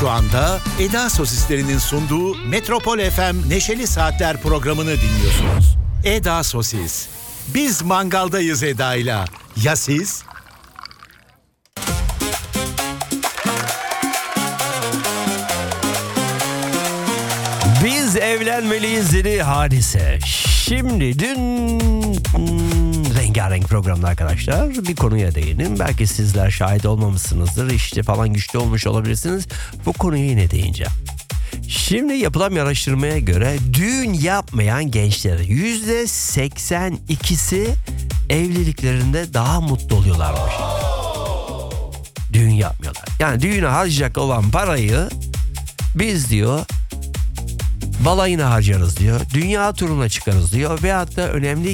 Şu anda Eda Sosislerinin sunduğu Metropol FM Neşeli Saatler programını dinliyorsunuz. Eda Sosis. Biz mangaldayız Eda'yla. Ya siz? Biz evlenmeliyiz dedi Hadise. Şimdi dün rengarenk programda arkadaşlar bir konuya değinim. Belki sizler şahit olmamışsınızdır. İşte falan güçlü olmuş olabilirsiniz. Bu konuya yine değineceğim. Şimdi yapılan bir araştırmaya göre düğün yapmayan gençlerin %82'si evliliklerinde daha mutlu oluyorlarmış. Düğün yapmıyorlar. Yani düğüne harcayacak olan parayı biz diyor balayına harcarız diyor. Dünya turuna çıkarız diyor. Veyahut da önemli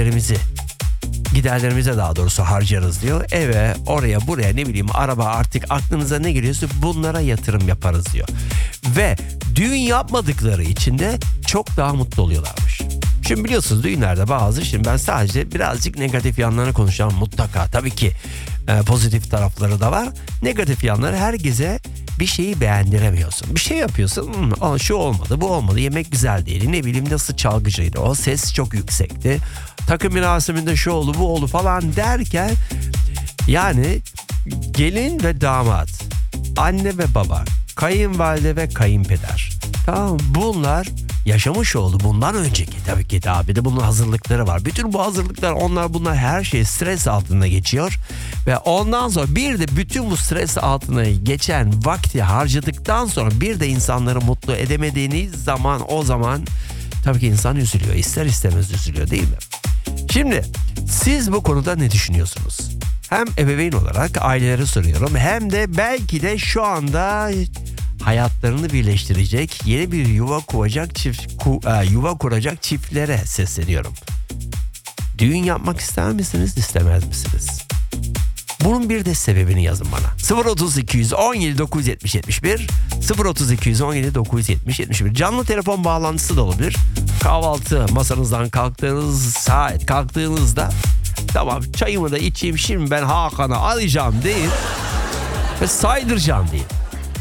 giderlerimize daha doğrusu harcarız diyor. Eve, oraya, buraya, ne bileyim araba, artık aklınıza ne geliyorsa bunlara yatırım yaparız diyor. Ve düğün yapmadıkları için de çok daha mutlu oluyorlarmış. Şimdi biliyorsunuz düğünlerde şimdi ben sadece birazcık negatif yanlarını konuşacağım mutlaka. Tabii ki pozitif tarafları da var. Negatif yanları, herkese bir şeyi beğendiremiyorsun. Bir şey yapıyorsun, şu olmadı, bu olmadı, yemek güzel değil, ne bileyim nasıl çalgıcıydı, o ses çok yüksekti, takım merasiminde şu oldu, bu oldu falan derken, yani gelin ve damat, anne ve baba, kayınvalide ve kayınpeder, tamam, bunlar yaşamış oldu bundan önceki, tabii ki daha bir de bunun hazırlıkları var. Bütün bu hazırlıklar, bunlar her şey stres altında geçiyor ve ondan sonra bir de bütün bu stres altına geçen vakti harcadıktan sonra bir de insanları mutlu edemediğiniz zaman, o zaman tabii ki insan üzülüyor, ister istemez üzülüyor, değil mi? Şimdi siz bu konuda ne düşünüyorsunuz? Hem ebeveyn olarak ailelere soruyorum, hem de belki de şu anda hayatlarını birleştirecek, yeni bir yuva kuracak çiftlere sesleniyorum. Düğün yapmak ister misiniz, istemez misiniz? Bunun bir de sebebini yazın bana. 03217 970 71 03217 970 71. Canlı telefon bağlantısı da olabilir. Kahvaltı masanızdan kalktığınızda tamam, çayımı da içeyim, şimdi ben Hakan'ı alacağım değil ve saydıracağım değil.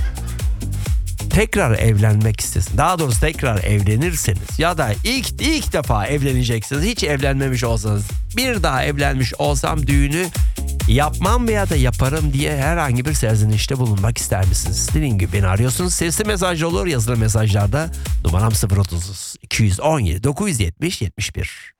Tekrar evlenmek istesin, daha doğrusu tekrar evlenirseniz ya da ilk defa evleneceksiniz, hiç evlenmemiş olsanız, bir daha evlenmiş olsam düğünü yapmam veya da yaparım diye herhangi bir serzenişte bulunmak ister misiniz? Dediğim gibi beni arıyorsunuz, sesli mesaj olur, yazılı mesajlarda numaram 030 217 970 71.